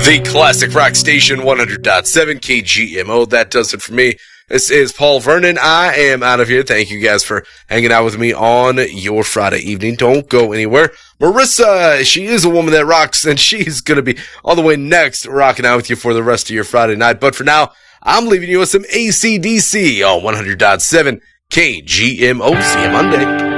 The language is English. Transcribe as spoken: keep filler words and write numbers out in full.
The Classic Rock Station one hundred point seven K G M O. That does it for me. This is Paul Vernon. I am out of here. Thank you guys for hanging out with me on your Friday evening. Don't go anywhere. Marissa, she is a woman that rocks, and she's going to be all the way next rocking out with you for the rest of your Friday night. But for now, I'm leaving you with some A C D C on one hundred point seven K G M O. See you Monday.